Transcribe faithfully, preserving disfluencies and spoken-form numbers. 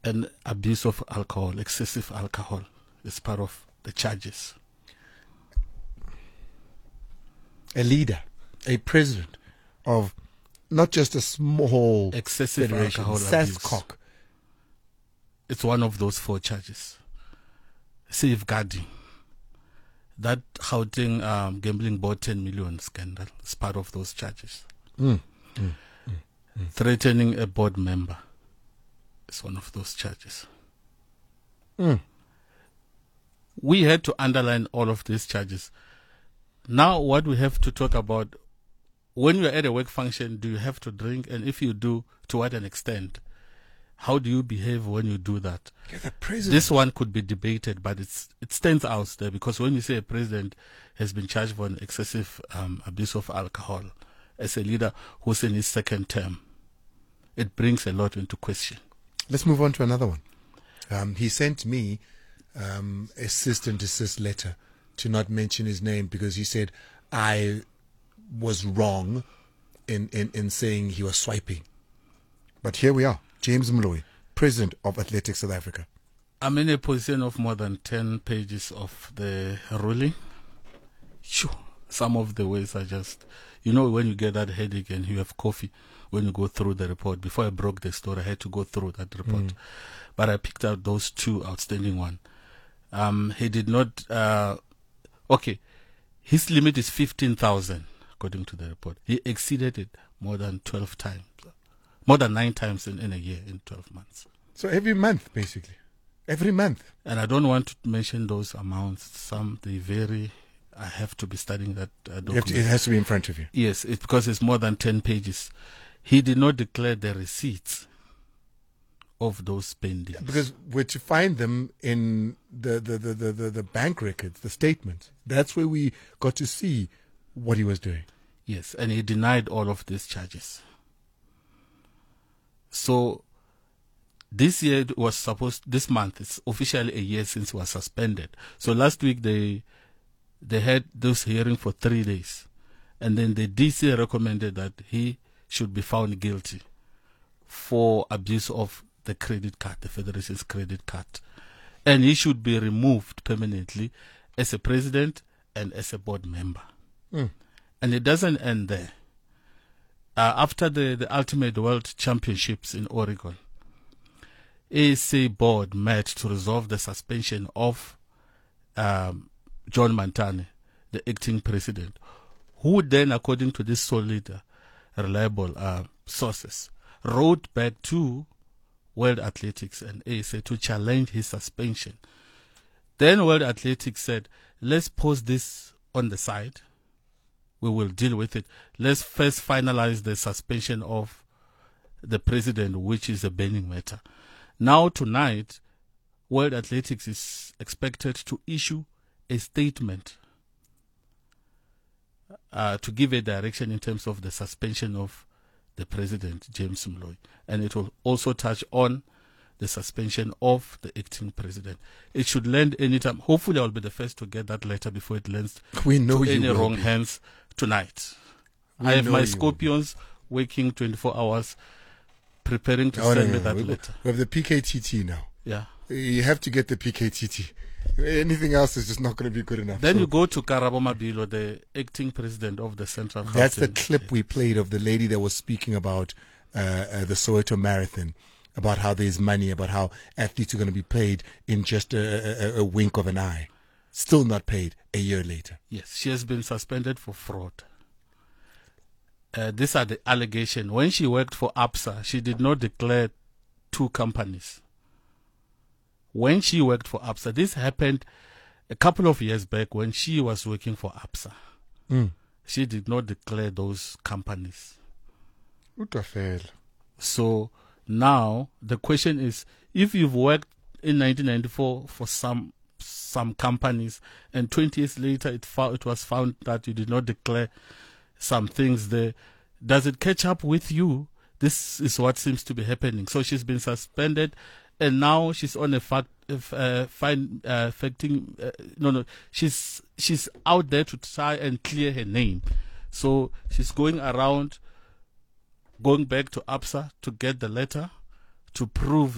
and abuse of alcohol, excessive alcohol, is part of the charges. A leader, a president of not just a small excessive federation, alcohol abuse. SASCOC. It's one of those four charges. Safeguarding. That Gauteng um, gambling board ten million scandal is part of those charges. Mm, mm, mm, mm. Threatening a board member is one of those charges. Mm. We had to underline all of these charges. Now what we have to talk about, when you're at a work function, do you have to drink? And if you do, to what an extent? How do you behave when you do that? You're the president. This one could be debated, but it's it stands out there because when you say a president has been charged for an excessive um, abuse of alcohol as a leader who's in his second term, it brings a lot into question. Let's move on to another one. Um, he sent me um, a cease and desist letter to not mention his name because he said I was wrong in, in, in saying he was swiping. But here we are. James Moloi, President of Athletics South Africa. I'm in a position of more than ten pages of the ruling. Sure. Some of the ways are just, you know, when you get that headache and you have coffee, when you go through the report. Before I broke the story, I had to go through that report. Mm. But I picked out those two outstanding ones. Um, he did not, uh, okay, his limit is fifteen thousand, according to the report. He exceeded it more than twelve times. More than nine times in, in a year, in twelve months. So every month, basically. Every month. And I don't want to mention those amounts. Some, they vary. I have to be studying that uh, document. To, it has to be in front of you. Yes, it's because it's more than ten pages. He did not declare the receipts of those spendings. Yeah, because we're to find them in the, the, the, the, the, the bank records, the statements. That's where we got to see what he was doing. Yes, and he denied all of these charges. So this year was supposed, this month, it's officially a year since he was suspended. So last week they they had those hearing for three days. And then the D C recommended that he should be found guilty for abuse of the credit card, the Federation's credit card. And he should be removed permanently as a president and as a board member. Mm. And it doesn't end there. Uh, after the, the Ultimate World Championships in Oregon, A S A board met to resolve the suspension of um, John Mantane, the acting president, who then, according to this solid, uh, reliable uh, sources, wrote back to World Athletics and A S A to challenge his suspension. Then World Athletics said, let's pause this on the side. We will deal with it. Let's first finalize the suspension of the president, which is a burning matter. Now tonight, World Athletics is expected to issue a statement uh, to give a direction in terms of the suspension of the president, James Moloi. And it will also touch on the suspension of the acting president. It should land anytime. Hopefully I'll be the first to get that letter before it lands we know to you any will wrong be. hands tonight. We I have know my you scorpions working twenty-four hours preparing to Oh, send no, me no, that we, letter. we have the P K T T now. Yeah. You have to get the P K T T. Anything else is just not going to be good enough. Then So you go to Karabo Mabilo, the acting president of the Central that's the Gauteng clip State. we played of the lady that was speaking about uh, uh, the Soweto Marathon, about how there's money, about how athletes are going to be paid in just a, a, a wink of an eye. Still not paid a year later. Yes, she has been suspended for fraud. Uh, these are the allegations. When she worked for ABSA, she did not declare two companies. When she worked for ABSA, this happened a couple of years back when she was working for ABSA. Mm. She did not declare those companies. Utafel. So now the question is, if you've worked in nineteen ninety-four for some some companies and twenty years later it, fo- it was found that you did not declare some things there, does it catch up with you? This is what seems to be happening. So she's been suspended and now she's on a fact, uh, fine, uh, affecting, uh, no, no, she's, she's out there to try and clear her name. So she's going around, going back to ABSA to get the letter to prove